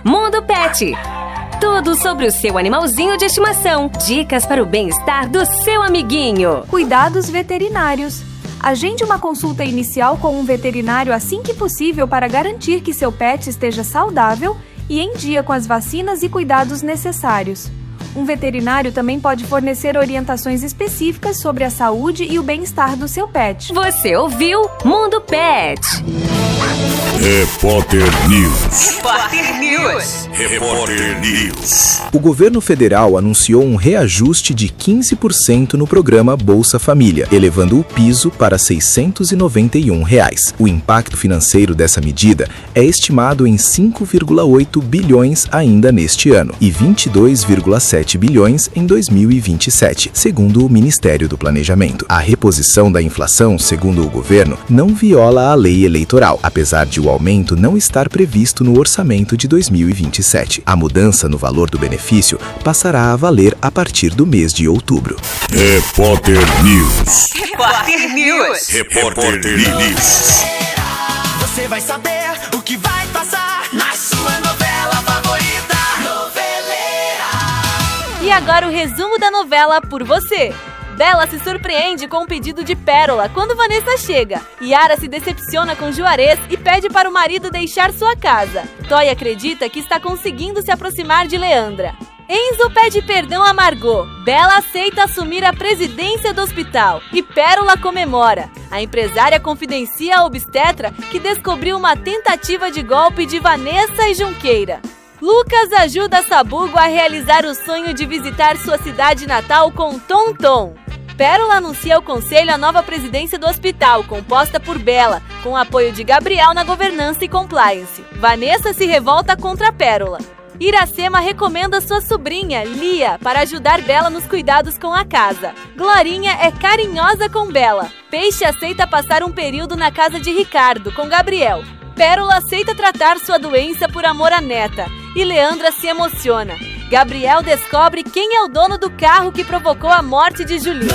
Mundo Pet. Tudo sobre o seu animalzinho de estimação. Dicas para o bem-estar do seu amiguinho. Cuidados veterinários. Agende uma consulta inicial com um veterinário assim que possível para garantir que seu pet esteja saudável e em dia com as vacinas e cuidados necessários. Um veterinário também pode fornecer orientações específicas sobre a saúde e o bem-estar do seu pet. Você ouviu Mundo Pet. Repórter News. Repórter News. Repórter News. O governo federal anunciou um reajuste de 15% no programa Bolsa Família, elevando o piso para R$ 691. O impacto financeiro dessa medida é estimado em 5,8 bilhões ainda neste ano e 22,7 bilhões em 2027, segundo o Ministério do Planejamento. A reposição da inflação, segundo o governo, não viola a lei eleitoral, apesar de o aumento não estar previsto no orçamento de 2027. A mudança no valor do benefício passará a valer a partir do mês de outubro. Repórter News. Repórter News. Repórter News. Você vai saber o que vai passar na sua novela favorita. Noveleira. E agora o resumo da novela por você. Bela se surpreende com um pedido de Pérola quando Vanessa chega. Yara se decepciona com Juarez e pede para o marido deixar sua casa. Toy acredita que está conseguindo se aproximar de Leandra. Enzo pede perdão a Margot. Bela aceita assumir a presidência do hospital e Pérola comemora. A empresária confidencia a obstetra que descobriu uma tentativa de golpe de Vanessa e Junqueira. Lucas ajuda Sabugo a realizar o sonho de visitar sua cidade natal com Tom Tom. Pérola anuncia ao conselho a nova presidência do hospital, composta por Bela, com apoio de Gabriel na governança e compliance. Vanessa se revolta contra Pérola. Iracema recomenda sua sobrinha, Lia, para ajudar Bela nos cuidados com a casa. Glorinha é carinhosa com Bela. Peixe aceita passar um período na casa de Ricardo, com Gabriel. Pérola aceita tratar sua doença por amor à neta. E Leandra se emociona. Gabriel descobre quem é o dono do carro que provocou a morte de Julinho.